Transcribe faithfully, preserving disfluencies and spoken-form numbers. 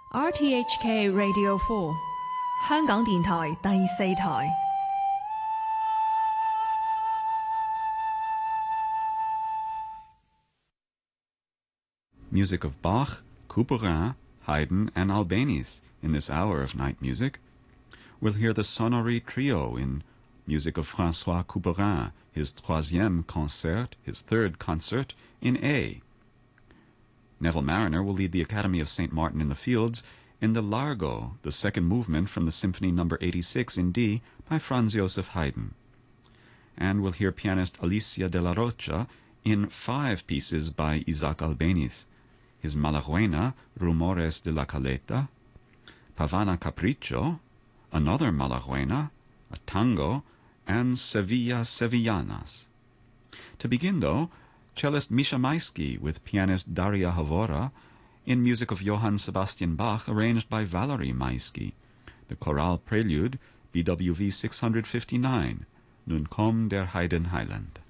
R T H K Radio four 香港電台第四台。 Music of Bach, Couperin, Haydn, and Albéniz in this hour of night music. We'll hear the Sonnerie Trio in music of François Couperin, his troisième concert, his third concert in A. Neville Marriner will lead the Academy of Saint Martin in the Fields in the Largo, the second movement from the Symphony number eighty-six in D by Franz Joseph Haydn. And we'll hear pianist Alicia de la Rocha in five pieces by Isaac Albéniz, his Malaguena, Rumores de la Caleta, Pavana Capriccio, another Malaguena, a tango, and Sevilla Sevillanas. To begin, though, cellist Misha Maisky with pianist Daria Havora in music of Johann Sebastian Bach arranged by Valery Maisky. The chorale prelude, B W V six fifty-nine, Nun komm der Heiden Heiland.